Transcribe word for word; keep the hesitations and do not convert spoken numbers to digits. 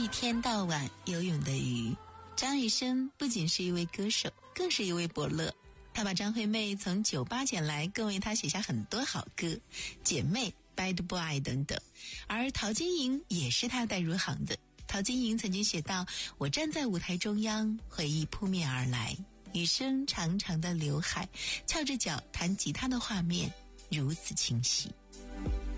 天到晚游泳的鱼。张雨生不仅是一位歌手，更是一位伯乐。他把张惠妹从酒吧捡来，更为她写下很多好歌，姐妹、Bad Boy 等等。而陶晶莹也是他带入行的。陶晶莹曾经写道，我站在舞台中央，回忆扑面而来，雨生长长的刘海，翘着脚弹吉他的画面如此清晰。